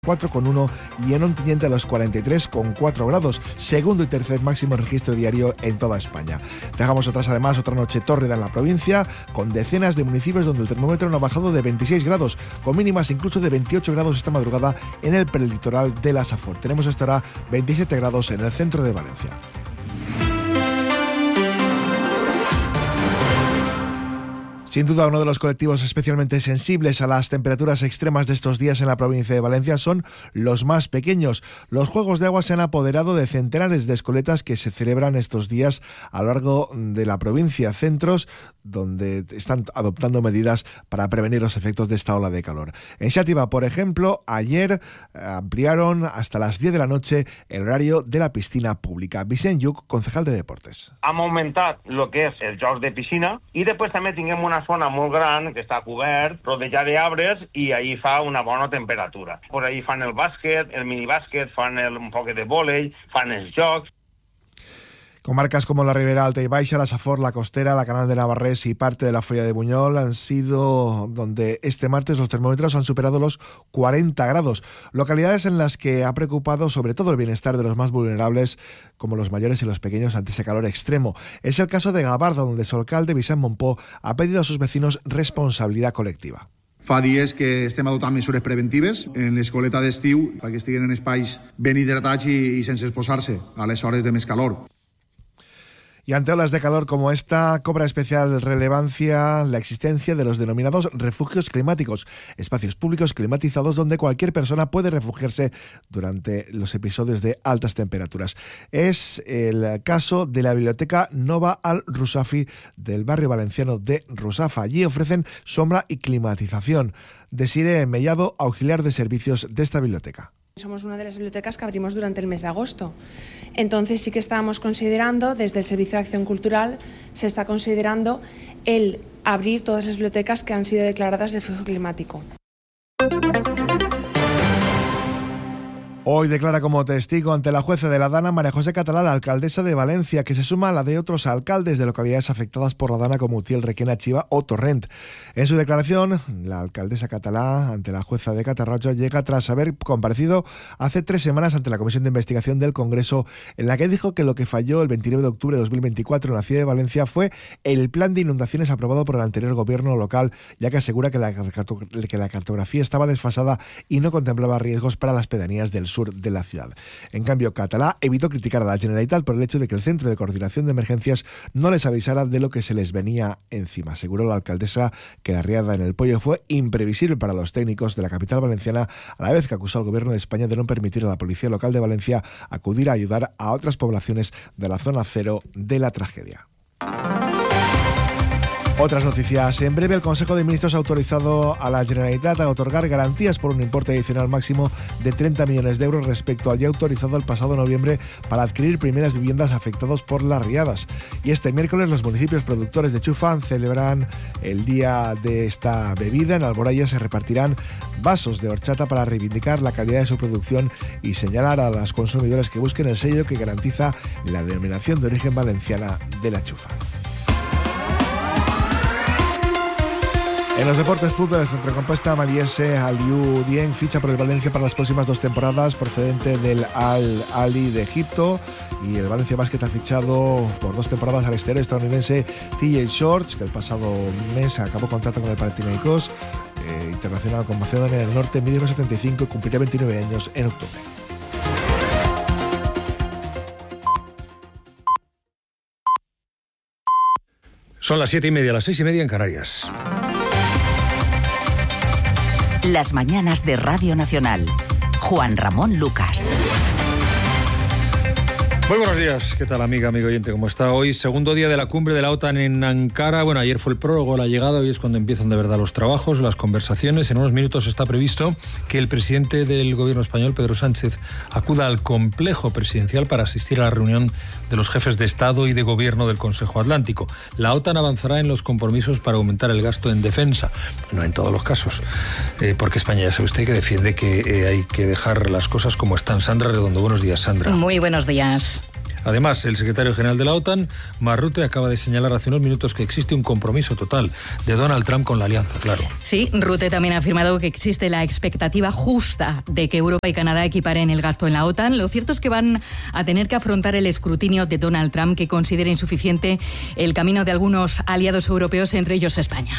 44,1 y en Ontinyent a los 43,4 grados, segundo y tercer máximo registro diario en toda España. Dejamos además otra noche tórrida en la provincia, con decenas de municipios donde el termómetro no ha bajado de 26 grados, con mínimas incluso de 28 grados esta madrugada en el prelitoral de la Safor. Tenemos hasta ahora 27 grados en el centro de Valencia. Sin duda, uno de los colectivos especialmente sensibles a las temperaturas extremas de estos días en la provincia de Valencia son los más pequeños. Los juegos de agua se han apoderado de centenares de escoletas que se celebran estos días a lo largo de la provincia, centros donde están adoptando medidas para prevenir los efectos de esta ola de calor. En Xàtiva, por ejemplo, ayer ampliaron hasta las 10 de la noche el horario de la piscina pública. Vicent Lluc, concejal de Deportes. Hem augmentat el que és el joc de piscina i després també tinguem una zona molt gran que està cobert, rodejada d'arbres i ahí fa una bona temperatura. Por ahí fan el bàsquet, el minibàsquet, fan un poc de vòlei, fan els jocs. Comarcas como la Ribera Alta y Baixa, la Safor, la Costera, la Canal de Navarrés y parte de la Folla de Buñol han sido donde este martes los termómetros han superado los 40 grados. Localidades en las que ha preocupado sobre todo el bienestar de los más vulnerables, como los mayores y los pequeños, ante este calor extremo. Es el caso de Gavarda, donde su alcalde, Vicent Montpó, ha pedido a sus vecinos responsabilidad colectiva. Fa dies que estem adoptant mesures preventives en l'escoleta d'estiu perquè estiguin en espais ben hidratats i sense exposar-se a les hores de més calor. Y ante olas de calor como esta, cobra especial relevancia la existencia de los denominados refugios climáticos, espacios públicos climatizados donde cualquier persona puede refugiarse durante los episodios de altas temperaturas. Es el caso de la biblioteca Nova Al-Rusafi del barrio valenciano de Rusafa. Allí ofrecen sombra y climatización. Desiree Mellado, auxiliar de servicios de esta biblioteca. Somos una de las bibliotecas que abrimos durante el mes de agosto. Entonces sí que estábamos considerando, desde el Servicio de Acción Cultural, se está considerando el abrir todas las bibliotecas que han sido declaradas refugio climático. Hoy declara como testigo ante la jueza de la Dana María José Catalá, la alcaldesa de Valencia, que se suma a la de otros alcaldes de localidades afectadas por la Dana como Utiel, Requena, Chiva o Torrent. En su declaración, la alcaldesa Catalá ante la jueza de Catarroja llega tras haber comparecido hace 3 semanas ante la Comisión de Investigación del Congreso, en la que dijo que lo que falló el 29 de octubre de 2024 en la ciudad de Valencia fue el plan de inundaciones aprobado por el anterior gobierno local, ya que asegura que la cartografía estaba desfasada y no contemplaba riesgos para las pedanías del sur de la ciudad. En cambio, Catalá evitó criticar a la Generalitat por el hecho de que el Centro de Coordinación de Emergencias no les avisara de lo que se les venía encima. Aseguró la alcaldesa que la riada en el Pollo fue imprevisible para los técnicos de la capital valenciana, a la vez que acusó al Gobierno de España de no permitir a la Policía Local de Valencia acudir a ayudar a otras poblaciones de la zona cero de la tragedia. Otras noticias. En breve, el Consejo de Ministros ha autorizado a la Generalitat a otorgar garantías por un importe adicional máximo de 30 millones de euros respecto al ya autorizado el pasado noviembre para adquirir primeras viviendas afectadas por las riadas. Y este miércoles los municipios productores de chufa celebran el día de esta bebida. En Alboraya se repartirán vasos de horchata para reivindicar la calidad de su producción y señalar a los consumidores que busquen el sello que garantiza la denominación de origen valenciana de la chufa. En los deportes, fútbol, el centrocampista maliense Aliou Dieng ficha por el Valencia para las próximas 2 temporadas, procedente del Al-Ali de Egipto, y el Valencia Basket ha fichado por 2 temporadas al exterior estadounidense TJ Shorts, que el pasado mes acabó contrato con el Panathinaikos, internacional con Macedonia del Norte, mide 1,75 y cumplirá 29 años en octubre. Son las 7:30, las 6:30 en Canarias. Las mañanas de Radio Nacional. Juan Ramón Lucas. Muy buenos días, ¿qué tal amiga, amigo oyente? ¿Cómo está? Hoy, segundo día de la cumbre de la OTAN en Ankara. Bueno, ayer fue el prólogo, la llegada, hoy es cuando empiezan de verdad los trabajos, las conversaciones. En unos minutos está previsto que el presidente del gobierno español, Pedro Sánchez, acuda al complejo presidencial para asistir a la reunión de los jefes de Estado y de Gobierno del Consejo Atlántico. La OTAN avanzará en los compromisos para aumentar el gasto en defensa, no en todos los casos, porque España, ya sabe usted, que defiende que hay que dejar las cosas como están. Sandra Redondo, buenos días, Sandra. Muy buenos días. Además, el secretario general de la OTAN, Mark Rutte, acaba de señalar hace unos minutos que existe un compromiso total de Donald Trump con la alianza, claro. Sí, Rutte también ha afirmado que existe la expectativa justa de que Europa y Canadá equiparen el gasto en la OTAN. Lo cierto es que van a tener que afrontar el escrutinio de Donald Trump, que considera insuficiente el camino de algunos aliados europeos, entre ellos España.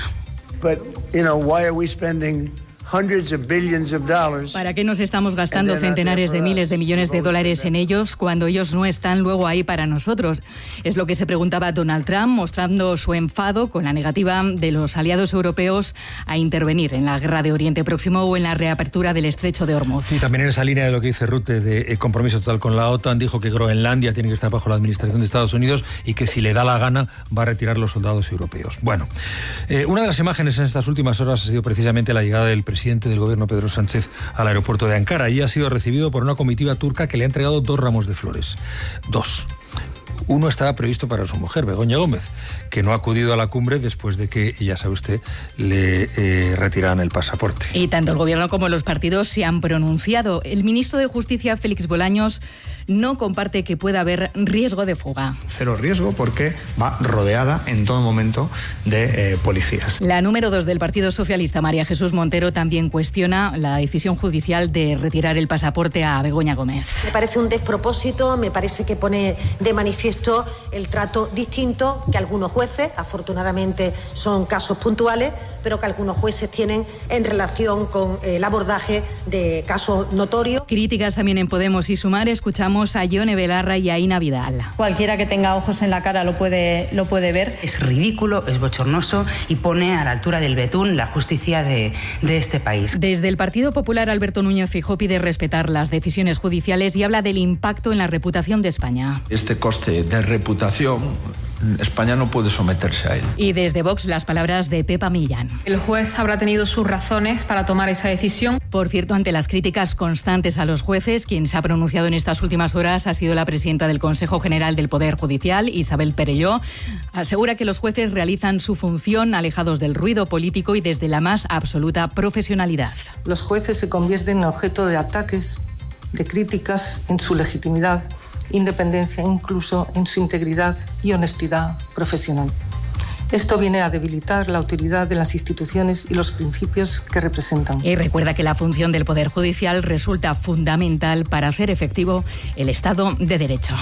¿Para qué nos estamos gastando centenares de miles de millones de dólares en ellos cuando ellos no están luego ahí para nosotros? Es lo que se preguntaba Donald Trump, mostrando su enfado con la negativa de los aliados europeos a intervenir en la guerra de Oriente Próximo o en la reapertura del estrecho de Hormuz. Y también en esa línea de lo que dice Rutte de compromiso total con la OTAN, dijo que Groenlandia tiene que estar bajo la administración de Estados Unidos y que si le da la gana va a retirar los soldados europeos. Bueno, una de las imágenes en estas últimas horas ha sido precisamente la llegada del presidente del gobierno, Pedro Sánchez, al aeropuerto de Ankara, y ha sido recibido por una comitiva turca que le ha entregado 2 ramos de flores. 2. Uno estaba previsto para su mujer, Begoña Gómez, que no ha acudido a la cumbre después de que, ya sabe usted, le retiraran el pasaporte. Y tanto el gobierno como los partidos se han pronunciado. El ministro de Justicia, Félix Bolaños, no comparte que pueda haber riesgo de fuga. Cero riesgo porque va rodeada en todo momento de policías. La número 2 del Partido Socialista, María Jesús Montero, también cuestiona la decisión judicial de retirar el pasaporte a Begoña Gómez. Me parece un despropósito, me parece que pone de manifiesto el trato distinto que algunos jueces, afortunadamente son casos puntuales, pero que algunos jueces tienen en relación con el abordaje de casos notorios. Críticas también en Podemos y Sumar. Escuchamos a Yone Belarra y a Ina Vidal. Cualquiera que tenga ojos en la cara lo puede ver. Es ridículo, es bochornoso y pone a la altura del betún la justicia de este país. Desde el Partido Popular, Alberto Núñez Feijóo pide respetar las decisiones judiciales y habla del impacto en la reputación de España. Este coste de reputación, España no puede someterse a él. Y desde Vox, las palabras de Pepa Millán. El juez habrá tenido sus razones para tomar esa decisión. Por cierto, ante las críticas constantes a los jueces, quien se ha pronunciado en estas últimas horas ha sido la presidenta del Consejo General del Poder Judicial, Isabel Perelló. Asegura que los jueces realizan su función alejados del ruido político y desde la más absoluta profesionalidad. Los jueces se convierten en objeto de ataques, de críticas en su legitimidad, independencia, incluso en su integridad y honestidad profesional. Esto viene a debilitar la autoridad de las instituciones y los principios que representan. Y recuerda que la función del Poder Judicial resulta fundamental para hacer efectivo el Estado de Derecho.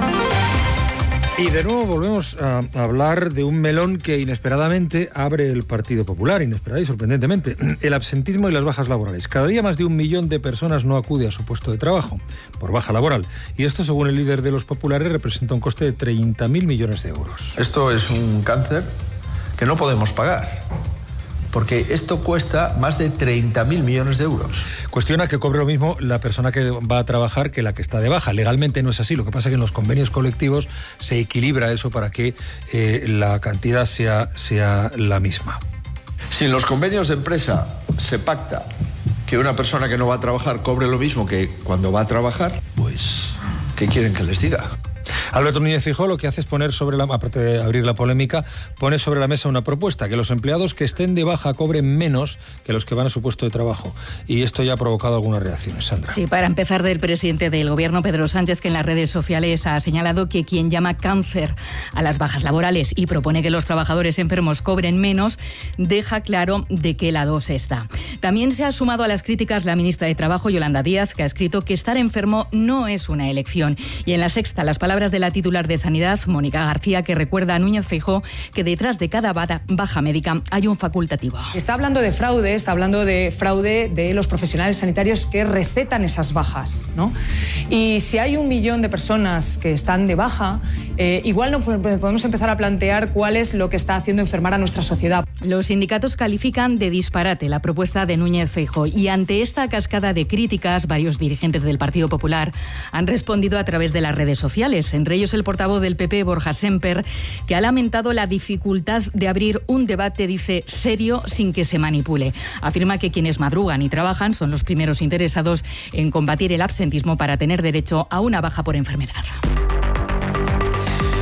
Y de nuevo volvemos a hablar de un melón que inesperadamente abre el Partido Popular, inesperada y sorprendentemente, el absentismo y las bajas laborales. Cada día más de 1 millón de personas no acude a su puesto de trabajo por baja laboral. Y esto, según el líder de los populares, representa un coste de 30.000 millones de euros. Esto es un cáncer que no podemos pagar, porque esto cuesta más de 30.000 millones de euros. Cuestiona que cobre lo mismo la persona que va a trabajar que la que está de baja. Legalmente no es así. Lo que pasa es que en los convenios colectivos se equilibra eso para que la cantidad sea la misma. Si en los convenios de empresa se pacta que una persona que no va a trabajar cobre lo mismo que cuando va a trabajar, pues, ¿qué quieren que les diga? Alberto Núñez Feijóo lo que hace es poner sobre la, aparte de abrir la polémica, pone sobre la mesa una propuesta, que los empleados que estén de baja cobren menos que los que van a su puesto de trabajo. Y esto ya ha provocado algunas reacciones, Sandra. Sí, para empezar, del presidente del Gobierno, Pedro Sánchez, que en las redes sociales ha señalado que quien llama cáncer a las bajas laborales y propone que los trabajadores enfermos cobren menos, deja claro de qué lado se está. También se ha sumado a las críticas la ministra de Trabajo, Yolanda Díaz, que ha escrito que estar enfermo no es una elección. Y en La Sexta, las palabras de la titular de Sanidad, Mónica García, que recuerda a Núñez Feijóo que detrás de cada baja médica hay un facultativo. Está hablando de fraude de los profesionales sanitarios que recetan esas bajas, ¿no? Y si hay 1 millón de personas que están de baja, igual no podemos empezar a plantear cuál es lo que está haciendo enfermar a nuestra sociedad. Los sindicatos califican de disparate la propuesta de Núñez Feijóo y ante esta cascada de críticas, varios dirigentes del Partido Popular han respondido a través de las redes sociales, entre ellos el portavoz del PP, Borja Semper, que ha lamentado la dificultad de abrir un debate, dice, serio sin que se manipule. Afirma que quienes madrugan y trabajan son los primeros interesados en combatir el absentismo para tener derecho a una baja por enfermedad.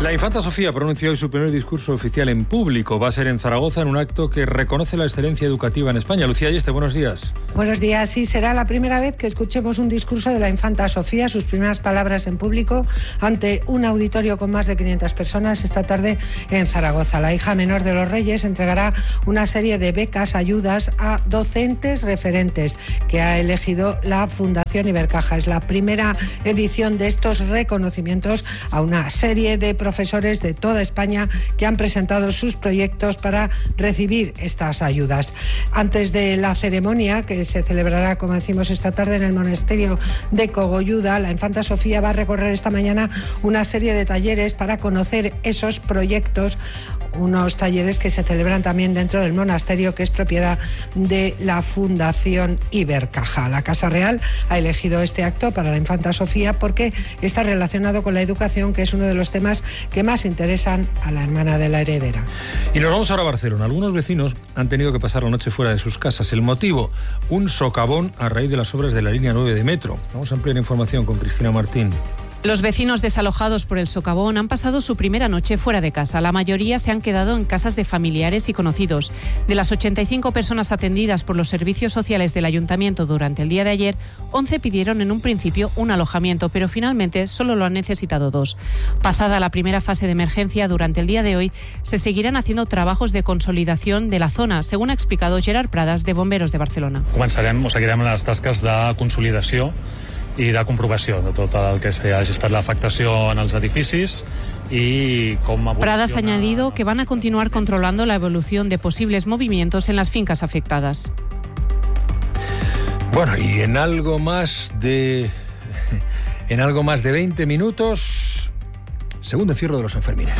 La infanta Sofía pronunció hoy su primer discurso oficial en público. Va a ser en Zaragoza, en un acto que reconoce la excelencia educativa en España. Lucía Ayeste, buenos días. Buenos días. Sí, será la primera vez que escuchemos un discurso de la infanta Sofía, sus primeras palabras en público, ante un auditorio con más de 500 personas esta tarde en Zaragoza. La hija menor de los Reyes entregará una serie de becas, ayudas a docentes referentes que ha elegido la Fundación Ibercaja. Es la primera edición de estos reconocimientos a una serie de profesores de toda España que han presentado sus proyectos para recibir estas ayudas. Antes de la ceremonia, que se celebrará, como decimos, esta tarde en el monasterio de Cogolluda, la infanta Sofía va a recorrer esta mañana una serie de talleres para conocer esos proyectos, unos talleres que se celebran también dentro del monasterio, que es propiedad de la Fundación Ibercaja. La Casa Real ha elegido este acto para la infanta Sofía porque está relacionado con la educación, que es uno de los temas que más interesan a la hermana de la heredera. Y nos vamos ahora a Barcelona. Algunos vecinos han tenido que pasar la noche fuera de sus casas. El motivo, un socavón a raíz de las obras de la línea 9 de metro. Vamos a ampliar información con Cristina Martín. Los vecinos desalojados por el socavón han pasado su primera noche fuera de casa. La mayoría se han quedado en casas de familiares y conocidos. De las 85 personas atendidas por los servicios sociales del ayuntamiento durante el día de ayer, 11 pidieron en un principio un alojamiento, pero finalmente solo lo han necesitado 2. Pasada la primera fase de emergencia, durante el día de hoy se seguirán haciendo trabajos de consolidación de la zona, según ha explicado Gerard Pradas, de Bomberos de Barcelona. Començarem o seguirem les tasques de consolidació i de comprovació de tot el que hagi estat l'afectació en els edificis y com evoluciona. Pradas ha añadido que van a continuar controlando la evolución de posibles movimientos en las fincas afectadas. Bueno, y en algo más de 20 minutos, segundo encierro de los Sanfermines.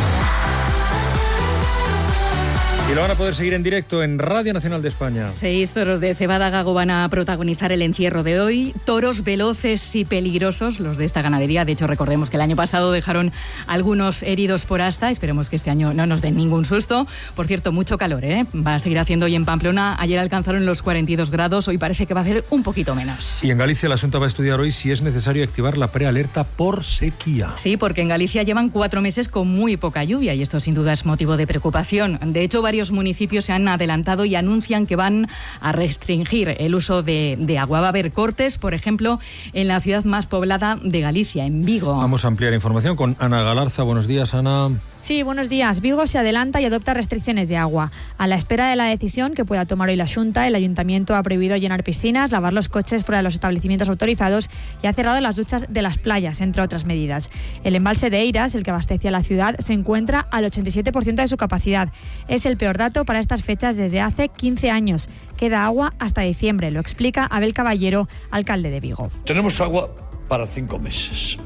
Y lo van a poder seguir en directo en Radio Nacional de España. 6 toros de cebada gago van a protagonizar el encierro de hoy. Toros veloces y peligrosos, los de esta ganadería. De hecho, recordemos que el año pasado dejaron algunos heridos por asta. Esperemos que este año no nos den ningún susto. Por cierto, mucho calor, ¿eh? Va a seguir haciendo hoy en Pamplona. Ayer alcanzaron los 42 grados. Hoy parece que va a hacer un poquito menos. Y en Galicia la Xunta va a estudiar hoy si es necesario activar la prealerta por sequía. Sí, porque en Galicia llevan 4 meses con muy poca lluvia y esto sin duda es motivo de preocupación. De hecho, varios municipios se han adelantado y anuncian que van a restringir el uso de agua. Va a haber cortes, por ejemplo, en la ciudad más poblada de Galicia, en Vigo. Vamos a ampliar información con Ana Galarza. Buenos días, Ana. Sí, buenos días. Vigo se adelanta y adopta restricciones de agua. A la espera de la decisión que pueda tomar hoy la Xunta, el Ayuntamiento ha prohibido llenar piscinas, lavar los coches fuera de los establecimientos autorizados y ha cerrado las duchas de las playas, entre otras medidas. El embalse de Eiras, el que abastece a la ciudad, se encuentra al 87% de su capacidad. Es el peor dato para estas fechas desde hace 15 años. Queda agua hasta diciembre, lo explica Abel Caballero, alcalde de Vigo. Tenemos agua para 5 meses,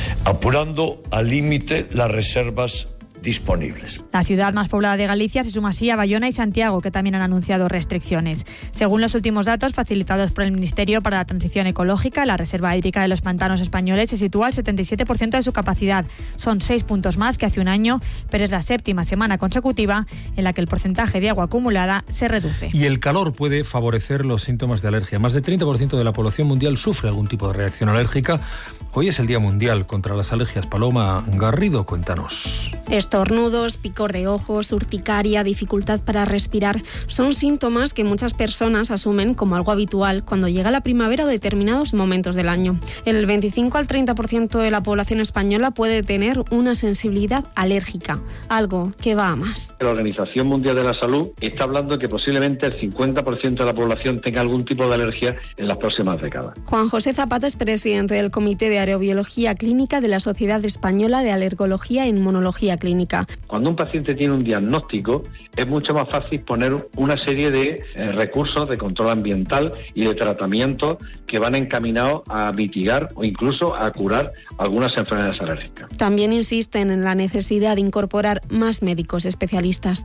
apurando al límite las reservas disponibles. La ciudad más poblada de Galicia se suma así a Bayona y Santiago, que también han anunciado restricciones. Según los últimos datos facilitados por el Ministerio para la Transición Ecológica, la reserva hídrica de los pantanos españoles se sitúa al 77% de su capacidad. Son 6 puntos más que hace un año, pero es la 7ª semana consecutiva en la que el porcentaje de agua acumulada se reduce. Y el calor puede favorecer los síntomas de alergia. Más del 30% de la población mundial sufre algún tipo de reacción alérgica. Hoy es el Día Mundial contra las Alergias. Paloma Garrido, cuéntanos. Estornudos, picor de ojos, urticaria, dificultad para respirar son síntomas que muchas personas asumen como algo habitual cuando llega la primavera o determinados momentos del año. El 25 al 30% de la población española puede tener una sensibilidad alérgica, algo que va a más. La Organización Mundial de la Salud está hablando de que posiblemente el 50% de la población tenga algún tipo de alergia en las próximas décadas. Juan José Zapata es presidente del Comité de Aerobiología Clínica de la Sociedad Española de Alergología e Inmunología Clínica. Cuando un paciente tiene un diagnóstico, es mucho más fácil poner una serie de recursos de control ambiental y de tratamiento que van encaminados a mitigar o incluso a curar algunas enfermedades alérgicas. También insisten en la necesidad de incorporar más médicos especialistas.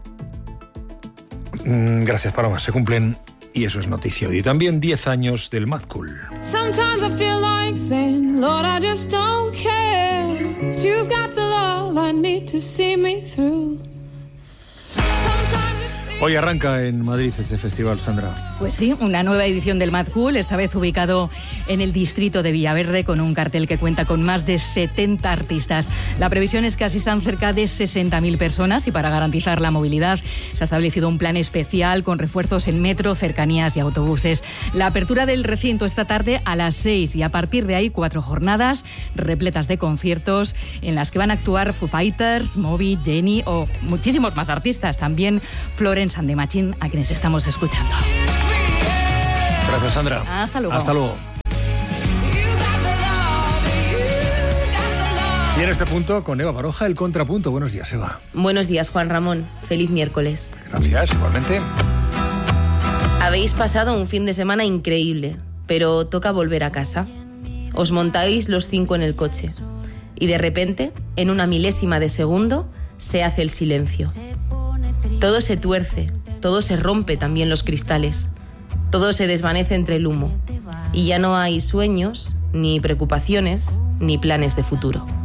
Gracias, Paloma. Se cumplen, y eso es noticia, y también 10 años del Mad Cool. Sometimes I feel like saying, Lord, I just don't care. But you've got the love I need to see me through. Hoy arranca en Madrid este festival, Sandra. Pues sí, una nueva edición del Mad Cool, esta vez ubicado en el distrito de Villaverde, con un cartel que cuenta con más de 70 artistas. La previsión es que asistan cerca de 60.000 personas y para garantizar la movilidad se ha establecido un plan especial con refuerzos en metro, cercanías y autobuses. La apertura del recinto esta tarde a las 6 y a partir de ahí 4 jornadas repletas de conciertos en las que van a actuar Foo Fighters, Moby, Jenny o muchísimos más artistas. También Florence and the Machine, a quienes estamos escuchando. Gracias, Sandra. Hasta luego. Hasta luego. Y en este punto, con Eva Baroja, el contrapunto. Buenos días, Eva. Buenos días, Juan Ramón. Feliz miércoles. Gracias, igualmente. Habéis pasado un fin de semana increíble, pero toca volver a casa. Os montáis los 5 en el coche y de repente, en una milésima de segundo, se hace el silencio. Todo se tuerce, todo se rompe, también los cristales. Todo se desvanece entre el humo y ya no hay sueños, ni preocupaciones, ni planes de futuro.